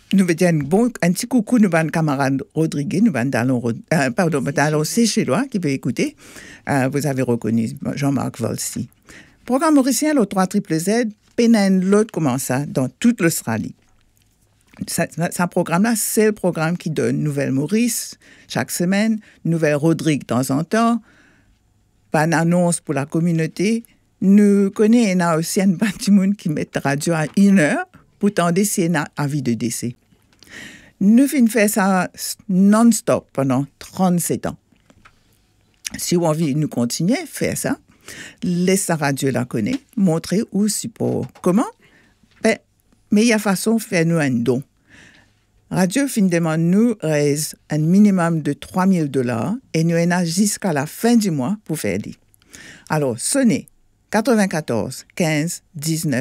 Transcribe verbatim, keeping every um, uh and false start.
nous veut dire un bon, un petit coucou, nous avons camarade Rodriguez, nous avons euh, pardon, Dallon Séchélois qui peut écouter. Euh, vous avez reconnu Jean-Marc Volsi. Programme mauricien, le trois Z Z, pénène l'autre comment ça, dans toute l'Australie. Ce programme-là, c'est le programme qui donne Nouvelle Maurice chaque semaine, Nouvelle Rodrigue de temps en temps, pas d'annonce pour la communauté. Nous connaissons aussi un bâtiment qui met la radio à une heure pour tendre si on a avis de décès. Nous faisons ça non-stop pendant trente-sept ans. Si vous avez envie de nous continuer à faire ça, laissez la radio la connaître, montrer où support. Comment? Ben, meilleure façon, faire-nous un don. Radio fin demande nous raise un minimum de trois mille dollars et nous en a jusqu'à la fin du mois pour faire des. Alors, sonnez quatre-vingt-quatorze quinze dix-neuf